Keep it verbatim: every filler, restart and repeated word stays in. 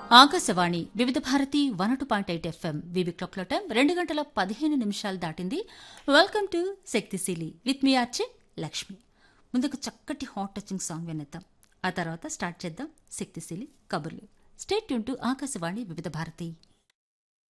ఆకాశవాణి వివిధ Bharati one two point eight FM వివి క్లాక్ల time రెండు గంటల పదిహేను నిమిషాలు దాటింది. వెల్కమ్ టు శక్తిశీలి విత్ మీ ఆర్చే లక్ష్మి. ముందుకు చక్కటి హాట్ టచింగ్ సాంగ్ వినేద్దాం, ఆ తర్వాత స్టార్ట్ చేద్దాం శక్తిశీలి కబుర్లు. స్టే ట్యూన్ టు ఆకాశవాణి వివిధ భారతి.